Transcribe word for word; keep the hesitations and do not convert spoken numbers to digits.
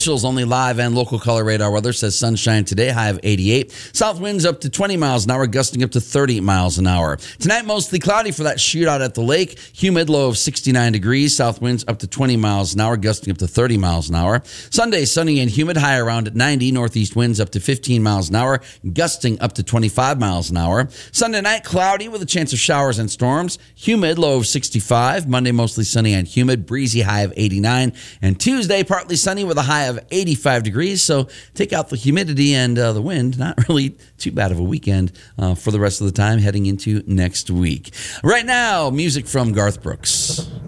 Only live and local color radar weather says sunshine today, high of eighty-eight. South winds up to twenty miles an hour, gusting up to thirty miles an hour. Tonight, mostly cloudy for that shootout at the lake. Humid, low of sixty-nine degrees. South winds up to twenty miles an hour, gusting up to thirty miles an hour. Sunday, sunny and humid, high around at ninety. Northeast winds up to fifteen miles an hour, gusting up to twenty-five miles an hour. Sunday night, cloudy with a chance of showers and storms. Humid, low of sixty-five. Monday, mostly sunny and humid, breezy, high of eighty-nine. And Tuesday, partly sunny with a high of eighty-five degrees. So take out the humidity and uh, the wind. Not really too bad of a weekend uh, for the rest of the time heading into next week. Right now, music from Garth Brooks.